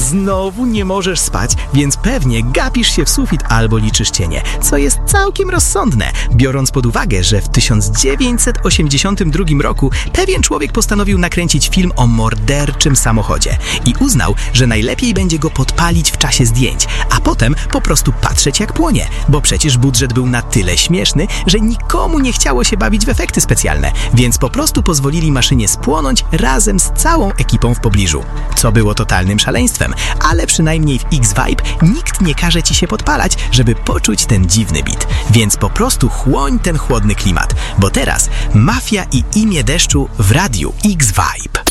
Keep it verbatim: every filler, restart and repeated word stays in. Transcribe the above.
Znowu nie możesz spać, więc pewnie gapisz się w sufit albo liczysz cienie, co jest całkiem rozsądne, biorąc pod uwagę, że w tysiąc dziewięćset osiemdziesiątym drugim roku pewien człowiek postanowił nakręcić film o morderczym samochodzie i uznał, że najlepiej będzie go podpalić w czasie zdjęć, a potem po prostu patrzeć jak płonie, bo przecież budżet był na tyle śmieszny, że nikomu nie chciało się bawić w efekty specjalne, więc po prostu pozwolili maszynie spłonąć razem z całą ekipą w pobliżu. Co było totalnym szaleństwem, ale przynajmniej w X-Vibe nikt nie każe ci się podpalać, żeby poczuć ten dziwny beat. Więc po prostu chłoń ten chłodny klimat, bo teraz Mafia i Imię Deszczu w radiu X-Vibe.